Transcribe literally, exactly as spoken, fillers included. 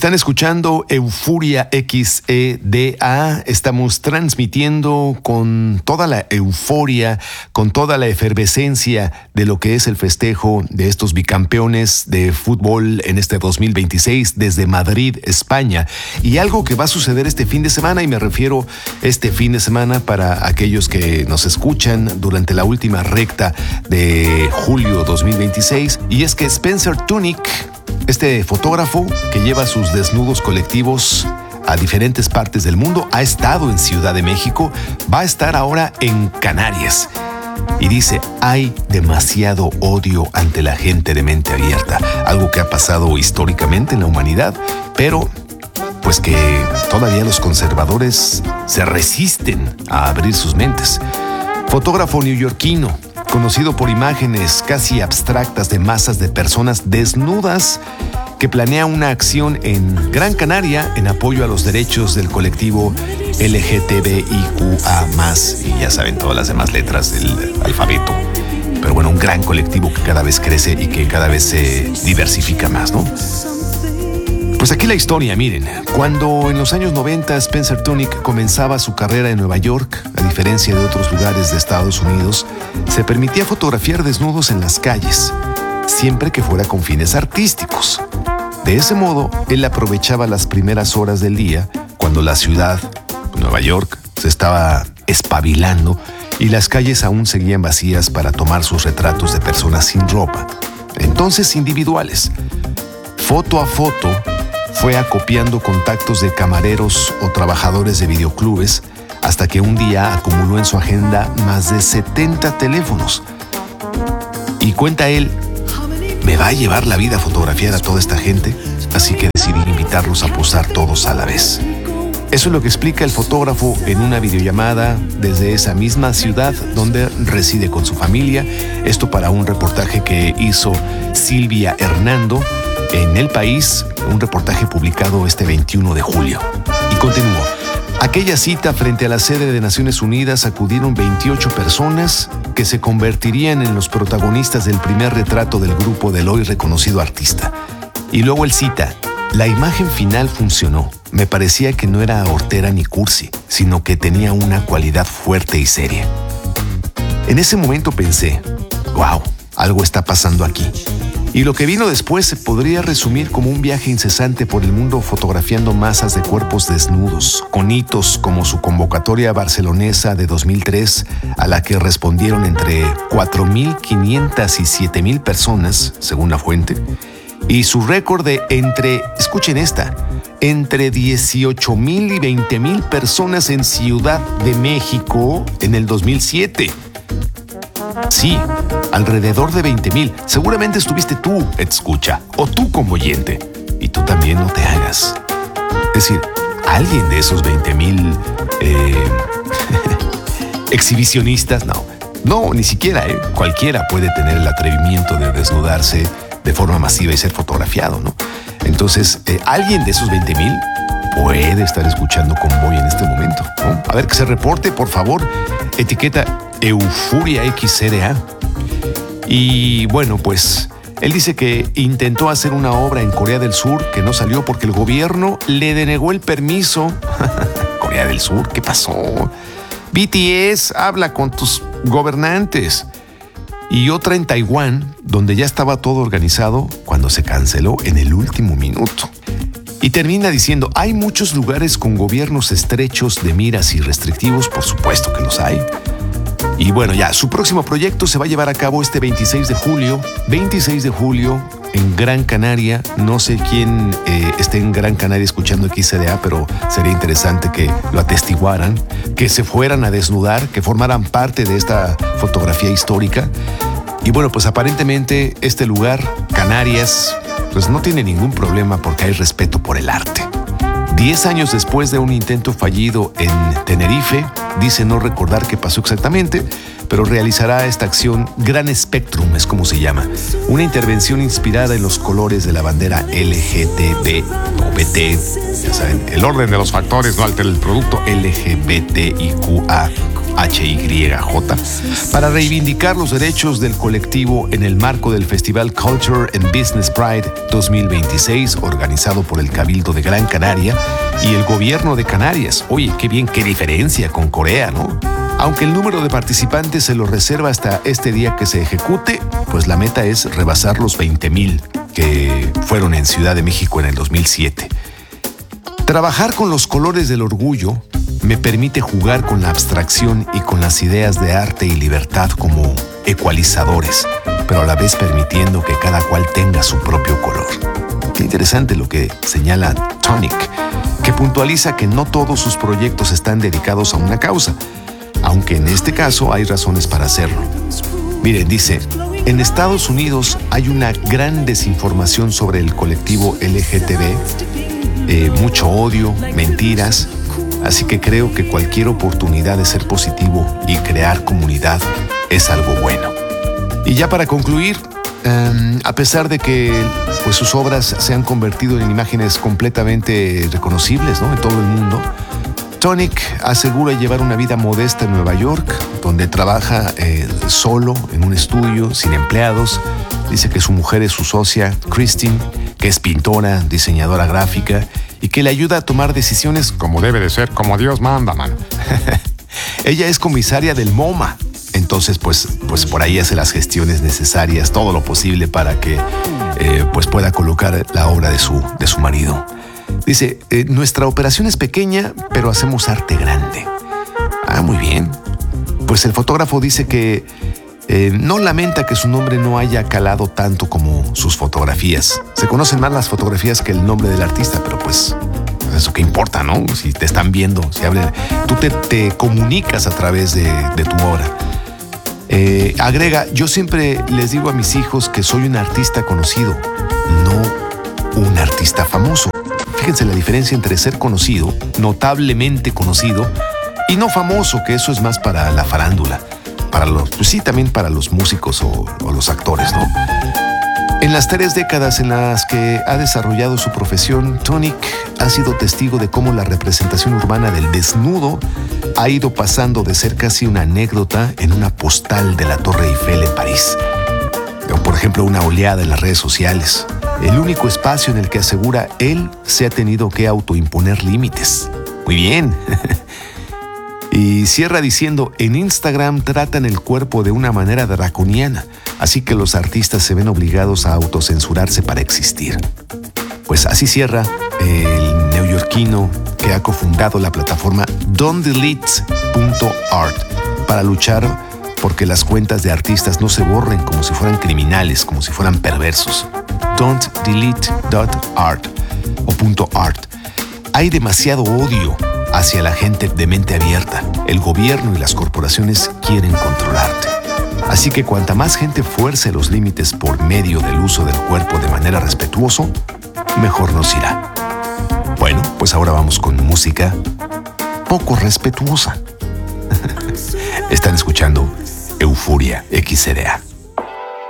Están escuchando Euforia X E D A. Estamos transmitiendo con toda la euforia, con toda la efervescencia de lo que es el festejo de estos bicampeones de fútbol en este dos mil veintiséis desde Madrid, España. Y algo que va a suceder este fin de semana, y me refiero este fin de semana para aquellos que nos escuchan durante la última recta de julio dos mil veintiséis, y es que Spencer Tunick, este fotógrafo que lleva sus desnudos colectivos a diferentes partes del mundo, ha estado en Ciudad de México, va a estar ahora en Canarias. Y dice, hay demasiado odio ante la gente de mente abierta, algo que ha pasado históricamente en la humanidad, pero pues que todavía los conservadores se resisten a abrir sus mentes. Fotógrafo neoyorquino, conocido por imágenes casi abstractas de masas de personas desnudas, que planea una acción en Gran Canaria en apoyo a los derechos del colectivo L G T B I Q A más, y ya saben todas las demás letras del alfabeto. Pero bueno, un gran colectivo que cada vez crece y que cada vez se diversifica más, ¿no? Pues aquí la historia, miren. Cuando en los años noventa Spencer Tunick comenzaba su carrera en Nueva York, a diferencia de otros lugares de Estados Unidos, se permitía fotografiar desnudos en las calles, siempre que fuera con fines artísticos. De ese modo, él aprovechaba las primeras horas del día, cuando la ciudad, Nueva York, se estaba espabilando y las calles aún seguían vacías, para tomar sus retratos de personas sin ropa, entonces individuales. Foto a foto, fue acopiando contactos de camareros o trabajadores de videoclubes, hasta que un día acumuló en su agenda más de setenta teléfonos. Y cuenta él, me va a llevar la vida a fotografiar a toda esta gente, así que decidí invitarlos a posar todos a la vez. Eso es lo que explica el fotógrafo en una videollamada desde esa misma ciudad donde reside con su familia. Esto para un reportaje que hizo Silvia Hernando en El País, un reportaje publicado este veintiuno de julio. Y continuó. Aquella cita frente a la sede de Naciones Unidas acudieron veintiocho personas que se convertirían en los protagonistas del primer retrato del grupo del hoy reconocido artista. Y luego él cita, la imagen final funcionó. Me parecía que no era hortera ni cursi, sino que tenía una cualidad fuerte y seria. En ese momento pensé, wow, algo está pasando aquí. Y lo que vino después se podría resumir como un viaje incesante por el mundo fotografiando masas de cuerpos desnudos, con hitos como su convocatoria barcelonesa de dos mil tres, a la que respondieron entre cuatro mil quinientas y siete mil personas, según la fuente, y su récord de entre, escuchen esta, entre dieciocho mil y veinte mil personas en Ciudad de México en el dos mil siete. Sí, alrededor de veinte mil. Seguramente estuviste tú, escucha, o tú como oyente. Y tú también no te hagas. Es decir, alguien de esos veinte mil eh, exhibicionistas, no. No, ni siquiera, ¿eh? Cualquiera puede tener el atrevimiento de desnudarse de forma masiva y ser fotografiado, ¿no? Entonces, eh, alguien de esos veinte mil puede estar escuchando Convoy en este momento, ¿no? A ver, que se reporte, por favor. Etiqueta Euforia X E D A. Y bueno, pues él dice que intentó hacer una obra en Corea del Sur que no salió porque el gobierno le denegó el permiso. Corea del Sur, ¿qué pasó? B T S, habla con tus gobernantes. Y otra en Taiwán, donde ya estaba todo organizado cuando se canceló en el último minuto. Y termina diciendo, hay muchos lugares con gobiernos estrechos de miras y restrictivos, por supuesto que los hay. Y bueno, ya, su próximo proyecto se va a llevar a cabo este veintiséis de julio, veintiséis de julio en Gran Canaria. No sé quién eh, esté en Gran Canaria escuchando X E D A, pero sería interesante que lo atestiguaran, que se fueran a desnudar, que formaran parte de esta fotografía histórica. Y bueno, pues aparentemente este lugar, Canarias, pues no tiene ningún problema porque hay respeto por el arte. Diez años después de un intento fallido en Tenerife, dice no recordar qué pasó exactamente, pero realizará esta acción Gran Spectrum, es como se llama, una intervención inspirada en los colores de la bandera L G T B o B T, ya saben, el orden de los factores no altera el producto, L G B T I Q A H Y J, para reivindicar los derechos del colectivo en el marco del Festival Culture and Business Pride dos mil veintiséis, organizado por el Cabildo de Gran Canaria y el Gobierno de Canarias. Oye, qué bien, qué diferencia con Corea, ¿no? Aunque el número de participantes se lo reserva hasta este día que se ejecute, pues la meta es rebasar los veinte mil que fueron en Ciudad de México en el dos mil siete. Trabajar con los colores del orgullo me permite jugar con la abstracción y con las ideas de arte y libertad como ecualizadores, pero a la vez permitiendo que cada cual tenga su propio color. Qué interesante lo que señala Tonic, que puntualiza que no todos sus proyectos están dedicados a una causa, aunque en este caso hay razones para hacerlo. Miren, dice, en Estados Unidos hay una gran desinformación sobre el colectivo L G T B, eh, mucho odio, mentiras, así que creo que cualquier oportunidad de ser positivo y crear comunidad es algo bueno. Y ya para concluir, um, a pesar de que pues, sus obras se han convertido en imágenes completamente reconocibles, ¿no?, en todo el mundo, Tonic asegura llevar una vida modesta en Nueva York, donde trabaja eh, solo en un estudio, sin empleados. Dice que su mujer es su socia, Christine, que es pintora, diseñadora gráfica y que le ayuda a tomar decisiones como debe de ser, como Dios manda, mano. Ella es comisaria del MoMA, entonces pues, pues por ahí hace las gestiones necesarias, todo lo posible para que eh, pues pueda colocar la obra de su, de su marido. Dice, eh, nuestra operación es pequeña, pero hacemos arte grande. Ah, muy bien. Pues el fotógrafo dice que eh, no lamenta que su nombre no haya calado tanto como sus fotografías. Se conocen más las fotografías que el nombre del artista, pero pues eso qué importa, ¿no? Si te están viendo, si hablan, tú te, te comunicas a través de, de tu obra. Eh, agrega, yo siempre les digo a mis hijos que soy un artista conocido, no un artista famoso. Fíjense la diferencia entre ser conocido, notablemente conocido, y no famoso, que eso es más para la farándula, para los, pues sí, también para los músicos o, o los actores, ¿no? En las tres décadas en las que ha desarrollado su profesión, Tonic ha sido testigo de cómo la representación urbana del desnudo ha ido pasando de ser casi una anécdota en una postal de la Torre Eiffel en París, o por ejemplo una oleada en las redes sociales. El único espacio en el que asegura él se ha tenido que autoimponer límites. Muy bien. Y cierra diciendo, en Instagram tratan el cuerpo de una manera draconiana, así que los artistas se ven obligados a autocensurarse para existir. Pues así cierra el neoyorquino que ha cofundado la plataforma don't delete punto art para luchar porque las cuentas de artistas no se borren como si fueran criminales, como si fueran perversos. don't delete punto art o punto .art. Hay demasiado odio hacia la gente de mente abierta. El gobierno y las corporaciones quieren controlarte. Así que cuanta más gente fuerce los límites por medio del uso del cuerpo de manera respetuoso, mejor nos irá. Bueno, pues ahora vamos con música poco respetuosa. Están escuchando Euforia X C D A.